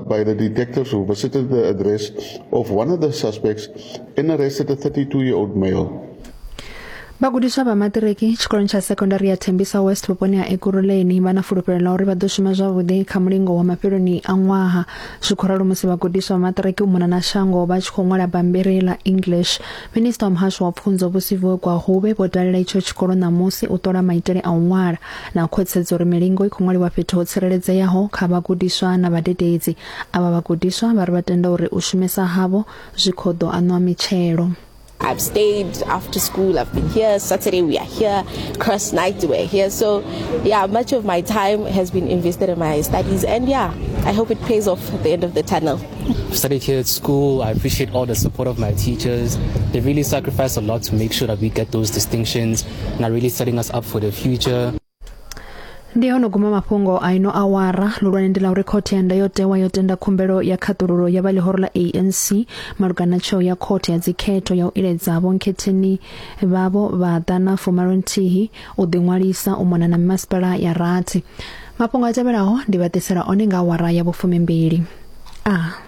by the detectives who visited the address of one of the suspects and arrested a 32-year-old male. Bagudiswa ba matric tshikoloni tsha secondary ya Tembisa West vhuponi ha Ekurhuleni vha na fulufhelo uri vha ḓo shuma zwavhuḓi kha mulingo wa mafheloni a ṅwaha. Zwikhoralo musi vhagudiswa ba matric u mona na shango vha tshi khou ṅwala bammbiri la English. Minister wa muhasho wa pfunzo Vho Sivo Gwahube vho dalela itsho tshikolo ṋamusi u ṱola maitele a u ṅwala na khwathisedza uri milingo i khou ṅwaliwa fhethu ho tsireledzeaho kha vhagudiswa na vhadededzi. Ava vhagudiswa vha ri vha tenda uri u shumesa havho zwi khou ḓo anwa mitshelo. I've stayed after school, I've been here, Saturday we are here, cross night we're here. So yeah, much of my time has been invested in my studies, and yeah, I hope it pays off at the end of the tunnel. I've studied here at school. I appreciate all the support of my teachers. They really sacrifice a lot to make sure that we get those distinctions and are really setting us up for the future. Ndiyo no guma mafhungo aino awara lulwane ndila uri khoti ya ndayotewa yotenda khumbelo ya khaṱululo ya vha ḽihoro ḽa ANC malugana tsheo ya khoti ya dzikhetho ya u iledza vhonkheteni vhavho vha ḓana 40 u ḓiṅwalisa u mona na masipala ya rathi. Mafhungo a tevhelaho ndi vha ḓisela one nga awara ya vhu 12.